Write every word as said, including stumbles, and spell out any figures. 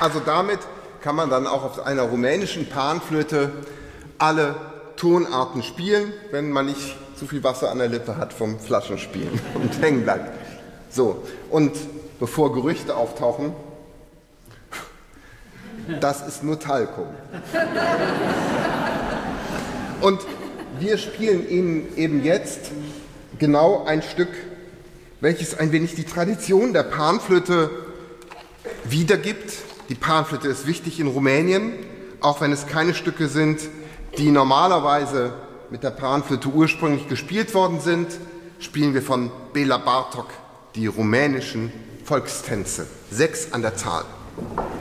Also damit kann man dann auch auf einer rumänischen Panflöte alle Tonarten spielen, wenn man nicht zu viel Wasser an der Lippe hat vom Flaschenspielen und hängen bleibt. So, und bevor Gerüchte auftauchen, das ist nur Talkum. Und wir spielen Ihnen eben jetzt genau ein Stück, welches ein wenig die Tradition der Panflöte wiedergibt. Die Panflöte ist wichtig in Rumänien, auch wenn es keine Stücke sind, die normalerweise mit der Panflöte ursprünglich gespielt worden sind, spielen wir von Bela Bartok die rumänischen Volkstänze. Sechs an der Zahl.